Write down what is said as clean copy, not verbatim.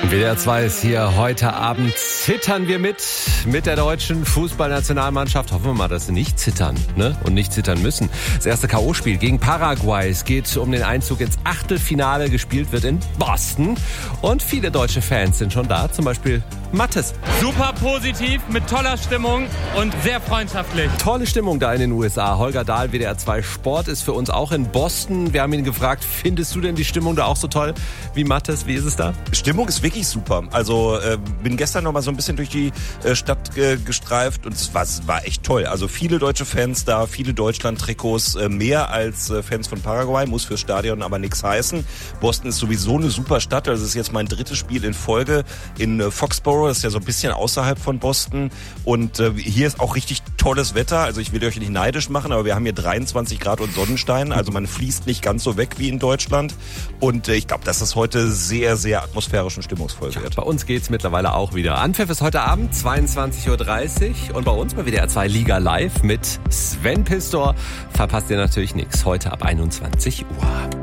WDR 2 ist hier. Heute Abend zittern wir mit der deutschen Fußballnationalmannschaft. Hoffen wir mal, dass sie nicht zittern, ne? Und nicht zittern müssen. Das erste K.O.-Spiel gegen Paraguay. Es geht um den Einzug ins Achtelfinale. Gespielt wird in Boston. Und viele deutsche Fans sind schon da. Zum Beispiel Mattes. Super positiv, mit toller Stimmung und sehr freundschaftlich. Tolle Stimmung da in den USA. Holger Dahl, WDR 2 Sport, ist für uns auch in Boston. Wir haben ihn gefragt, findest du denn die Stimmung da auch so toll wie Mattes? Wie ist es da? Stimmung ist wirklich super. Also bin gestern noch mal so ein bisschen durch die Stadt gestreift und es war echt toll. Also viele deutsche Fans da, viele Deutschland-Trikots, mehr als Fans von Paraguay, muss fürs Stadion aber nichts heißen. Boston ist sowieso eine super Stadt. Also es ist jetzt mein drittes Spiel in Folge in Foxborough. Das ist ja so ein bisschen außerhalb von Boston. Und hier ist auch richtig tolles Wetter. Also ich will euch nicht neidisch machen, aber wir haben hier 23 Grad und Sonnenschein. Also man fließt nicht ganz so weg wie in Deutschland. Und ich glaube, dass das heute sehr, sehr atmosphärisch und stimmungsvoll wird. Bei uns geht's mittlerweile auch wieder. Anpfiff ist heute Abend, 22.30 Uhr. Und bei uns bei WDR 2 Liga Live mit Sven Pistor. Verpasst ihr natürlich nichts. Heute ab 21 Uhr.